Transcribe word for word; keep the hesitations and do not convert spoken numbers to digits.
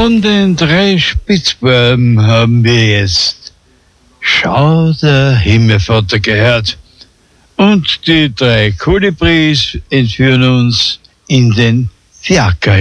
Von den drei Spitzbuben haben wir jetzt Schau der Himmelvater gehört. Und die drei Kolibris entführen uns in den Fiaker.